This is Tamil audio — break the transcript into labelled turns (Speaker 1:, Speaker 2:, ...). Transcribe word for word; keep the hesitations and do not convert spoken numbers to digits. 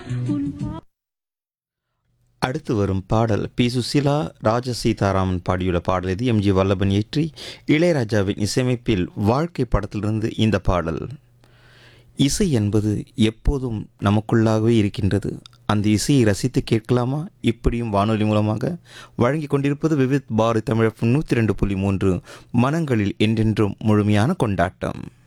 Speaker 1: அடுத்து வரும் பாடல் பி சுசீலா ராஜ சீதாராமன் பாடியுள்ள பாடல் இது எம்ஜி வல்லபன் இயற்றி இளையராஜாவின் இசையமைப்பில் வாழ்க்கை படத்திலிருந்து இந்த பாடல். இசை என்பது எப்போதும் நமக்குள்ளாகவே இருக்கின்றது. அந்த இசையை ரசித்து கேட்கலாமா? இப்படியும் வானொலி மூலமாக வழங்கி கொண்டிருப்பது விவித் பாரதி தமிழ் நூற்றி ரெண்டு புள்ளி மூன்று மனங்களில் என்றென்றும் முழுமையான கொண்டாட்டம்.